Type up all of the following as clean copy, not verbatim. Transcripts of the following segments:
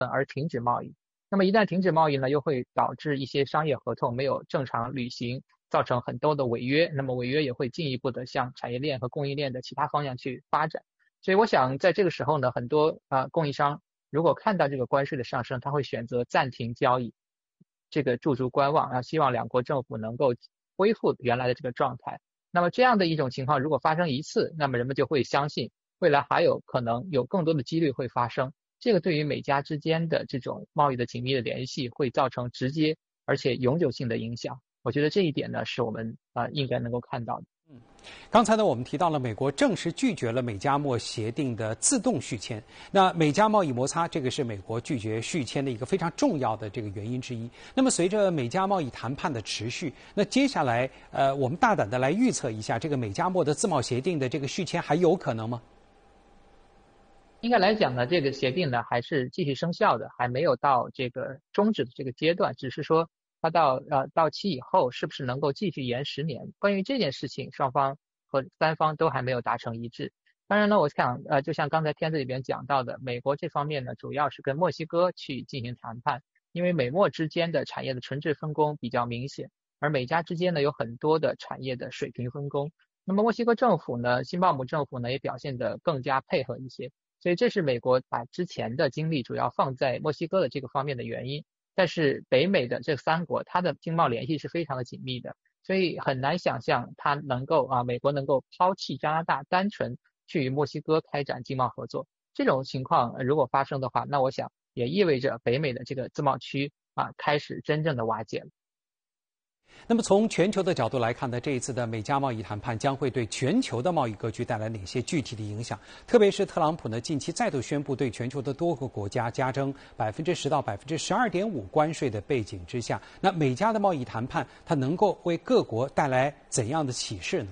而停止贸易。那么一旦停止贸易呢，又会导致一些商业合同没有正常履行，造成很多的违约。那么违约也会进一步的向产业链和供应链的其他方向去发展。所以我想在这个时候呢，很多供应商如果看到这个关税的上升，他会选择暂停交易，这个驻足观望，希望两国政府能够恢复原来的这个状态。那么这样的一种情况如果发生一次，那么人们就会相信未来还有可能有更多的几率会发生。这个对于美加之间的这种贸易的紧密的联系会造成直接而且永久性的影响。我觉得这一点呢是我们应该能够看到的。 刚才呢，我们提到了美国正式拒绝了美加墨协定的自动续签。那美加贸易摩擦，这个是美国拒绝续签的一个非常重要的这个原因之一。那么随着美加贸易谈判的持续，那接下来我们大胆的来预测一下，这个美加墨的自贸协定的这个续签还有可能吗？ 应该来讲呢，这个协定呢还是继续生效的，还没有到这个终止的这个阶段，只是说它到期以后是不是能够继续延10年？关于这件事情，双方和三方都还没有达成一致。当然呢，我想就像刚才片子里边讲到的，美国这方面呢主要是跟墨西哥去进行谈判，因为美墨之间的产业的纯质分工比较明显，而美加之间呢有很多的产业的水平分工。那么墨西哥政府呢，辛鲍姆政府呢也表现得更加配合一些。所以这是美国把之前的精力主要放在墨西哥的这个方面的原因。但是北美的这3国，它的经贸联系是非常的紧密的，所以很难想象它能够美国能够抛弃加拿大，单纯去与墨西哥开展经贸合作。这种情况如果发生的话，那我想也意味着北美的这个自贸区开始真正的瓦解了。 那么从全球的角度来看呢，这一次的美加贸易谈判将会对全球的贸易格局带来哪些具体的影响？特别是特朗普呢近期再度宣布对全球的多个国家加征10%到12.5%关税的背景之下，那美加的贸易谈判它能够为各国带来怎样的启示呢？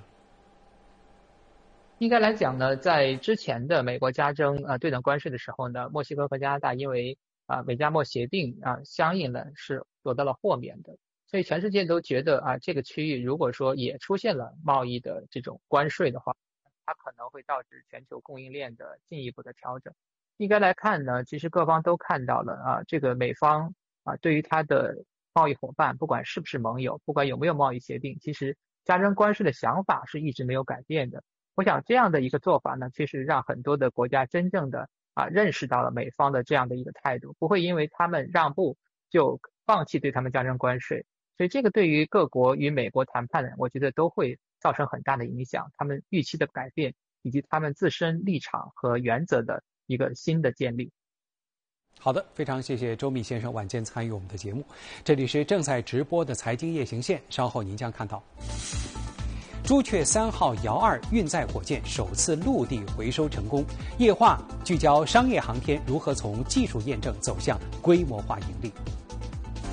应该来讲呢，在之前的美国加征对等关税的时候呢，墨西哥和加拿大因为美加墨协定相应的是得到了豁免的。所以全世界都觉得这个区域如果说也出现了贸易的这种关税的话，它可能会导致全球供应链的进一步的调整。应该来看呢，其实各方都看到了这个美方对于它的贸易伙伴，不管是不是盟友，不管有没有贸易协定，其实加征关税的想法是一直没有改变的。我想这样的一个做法呢，其实让很多的国家真正的认识到了美方的这样的一个态度，不会因为他们让步就放弃对他们加征关税。所以这个对于各国与美国谈判呢，我觉得都会造成很大的影响，他们预期的改变以及他们自身立场和原则的一个新的建立。 好的，非常谢谢周密先生晚间参与我们的节目。这里是正在直播的财经夜行线，稍后您将看到朱雀3号遥2运载火箭首次陆地回收成功，液化聚焦商业航天如何从技术验证走向规模化盈利。